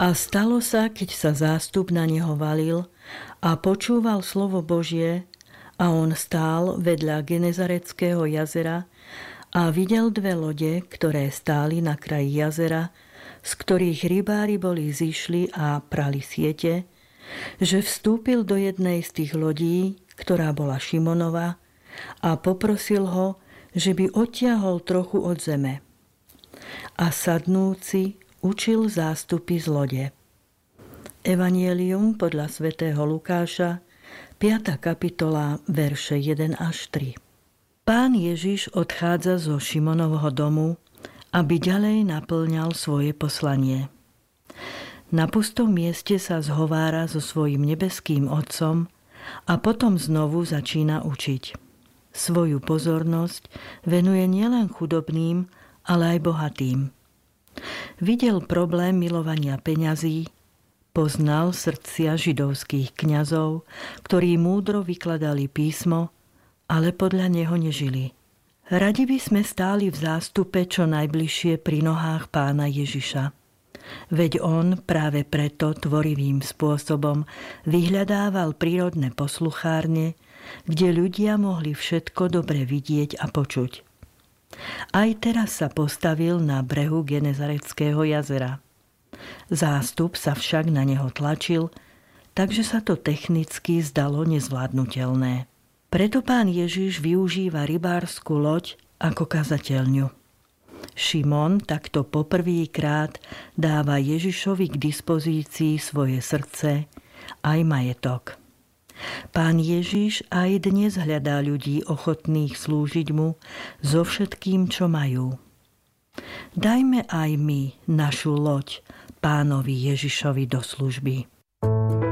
A stalo sa, keď sa zástup na neho valil a počúval slovo Božie, a on stál vedľa Genezareckého jazera a videl dve lode, ktoré stáli na kraji jazera, z ktorých rybári boli zišli a prali siete, že vstúpil do jednej z tých lodí, ktorá bola Šimonova, a poprosil ho, že by odtiahol trochu od zeme. A sadnúci učil zástupy z lode. Evangelium podľa svätého Lukáša, 5. kapitola, verše 1 až 3. Pán Ježiš odchádza zo Šimonovho domu, aby ďalej naplňal svoje poslanie. Na pustom mieste sa zhovára so svojím nebeským Otcom a potom znovu začína učiť. Svoju pozornosť venuje nielen chudobným, ale aj bohatým. Videl problém milovania peňazí, poznal srdcia židovských kňazov, ktorí múdro vykladali písmo, ale podľa neho nežili. Radi by sme stáli v zástupe čo najbližšie pri nohách Pána Ježiša. Veď on práve preto tvorivým spôsobom vyhľadával prírodné posluchárne, kde ľudia mohli všetko dobre vidieť a počuť. Aj teraz sa postavil na brehu Genezareckého jazera. Zástup sa však na neho tlačil, takže sa to technicky zdalo nezvládnutelné. Preto Pán Ježiš využíva rybársku loď ako kazateľňu. Šimon takto poprvýkrát dáva Ježišovi k dispozícii svoje srdce aj majetok. Pán Ježiš aj dnes hľadá ľudí ochotných slúžiť mu so všetkým, čo majú. Dajme aj my našu loď Pánovi Ježišovi do služby.